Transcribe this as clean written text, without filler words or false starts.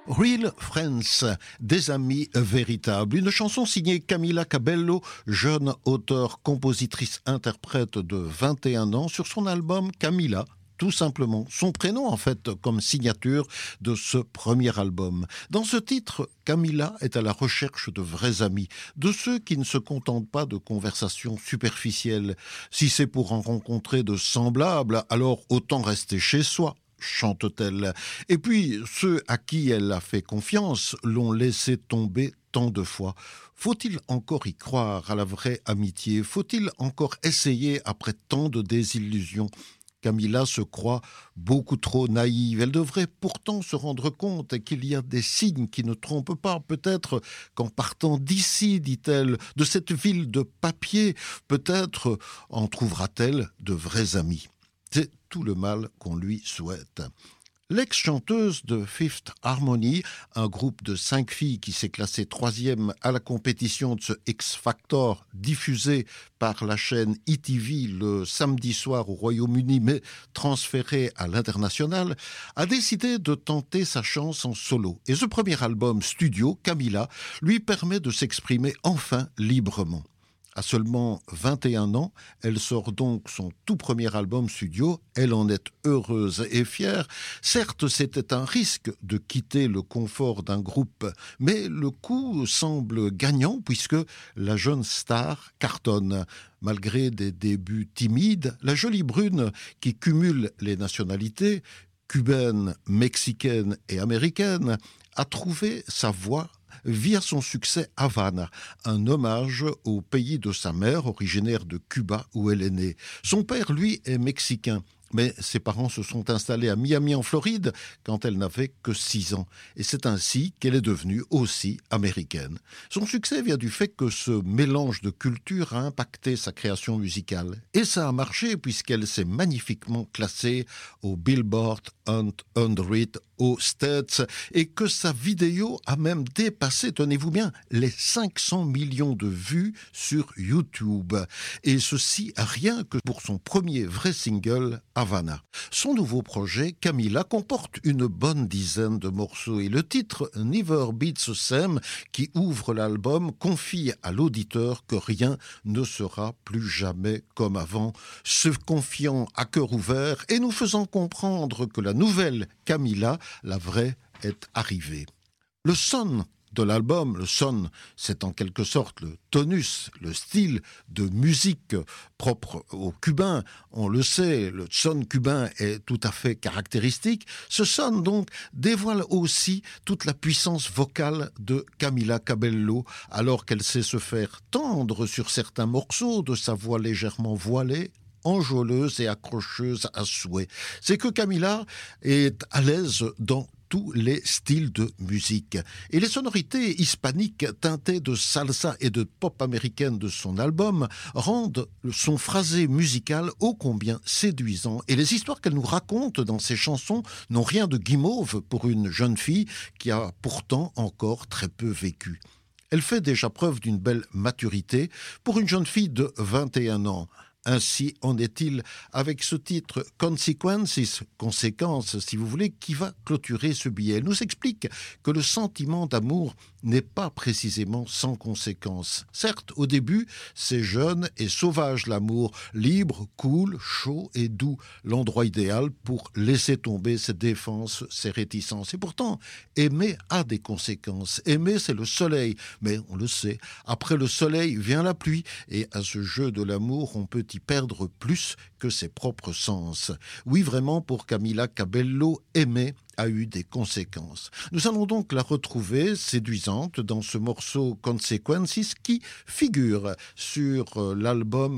Real Friends, des amis véritables. Une chanson signée Camila Cabello, jeune auteure, compositrice, interprète de 21 ans, sur son album Camila. Tout simplement, son prénom en fait comme signature de ce premier album. Dans ce titre, Camila est à la recherche de vrais amis, de ceux qui ne se contentent pas de conversations superficielles. Si c'est pour en rencontrer de semblables, alors autant rester chez soi, chante-t-elle. Et puis, ceux à qui elle a fait confiance l'ont laissé tomber tant de fois. Faut-il encore y croire à la vraie amitié? Faut-il encore essayer après tant de désillusions? Camila se croit beaucoup trop naïve. Elle devrait pourtant se rendre compte qu'il y a des signes qui ne trompent pas. Peut-être qu'en partant d'ici, dit-elle, de cette ville de papier, peut-être en trouvera-t-elle de vrais amis. C'est tout le mal qu'on lui souhaite. L'ex-chanteuse de Fifth Harmony, un groupe de 5 filles qui s'est classé 3e à la compétition de ce X Factor diffusé par la chaîne ETV le samedi soir au Royaume-Uni mais transféré à l'international, a décidé de tenter sa chance en solo. Et ce premier album studio, Camila, lui permet de s'exprimer enfin librement. À seulement 21 ans, elle sort donc son tout premier album studio. Elle en est heureuse et fière. Certes, c'était un risque de quitter le confort d'un groupe, mais le coup semble gagnant puisque la jeune star cartonne. Malgré des débuts timides, la jolie brune qui cumule les nationalités, cubaine, mexicaine et américaine, a trouvé sa voie via son succès Havana, un hommage au pays de sa mère, originaire de Cuba où elle est née. Son père, lui, est mexicain. Mais ses parents se sont installés à Miami en Floride quand elle n'avait que 6 ans. Et c'est ainsi qu'elle est devenue aussi américaine. Son succès vient du fait que ce mélange de cultures a impacté sa création musicale. Et ça a marché puisqu'elle s'est magnifiquement classée au Billboard 100 aux States et que sa vidéo a même dépassé, tenez-vous bien, les 500 millions de vues sur YouTube. Et ceci rien que pour son premier vrai single, Havana. Son nouveau projet, Camila, comporte une bonne dizaine de morceaux et le titre Never Beats the Same, qui ouvre l'album, confie à l'auditeur que rien ne sera plus jamais comme avant, se confiant à cœur ouvert et nous faisant comprendre que la nouvelle Camila, la vraie, est arrivée. Le son de l'album, le son, c'est en quelque sorte le tonus, le style de musique propre aux Cubains. On le sait, le son cubain est tout à fait caractéristique. Ce son, donc, dévoile aussi toute la puissance vocale de Camila Cabello, alors qu'elle sait se faire tendre sur certains morceaux de sa voix légèrement voilée, enjôleuse et accrocheuse à souhait. C'est que Camila est à l'aise dans tous les styles de musique. Et les sonorités hispaniques teintées de salsa et de pop américaine de son album rendent son phrasé musical ô combien séduisant. Et les histoires qu'elle nous raconte dans ses chansons n'ont rien de guimauve pour une jeune fille qui a pourtant encore très peu vécu. Elle fait déjà preuve d'une belle maturité pour une jeune fille de 21 ans. Ainsi en est-il avec ce titre Consequences, conséquences si vous voulez, qui va clôturer ce billet. Elle nous explique que le sentiment d'amour n'est pas précisément sans conséquences. Certes, au début, c'est jeune et sauvage l'amour, libre, cool, chaud et doux, l'endroit idéal pour laisser tomber ses défenses, ses réticences. Et pourtant, aimer a des conséquences. Aimer, c'est le soleil, mais on le sait, après le soleil vient la pluie, et à ce jeu de l'amour, on peut y perdre plus que ses propres sens. Oui, vraiment, pour Camila Cabello, aimer a eu des conséquences. Nous allons donc la retrouver séduisante dans ce morceau Consequences qui figure sur l'album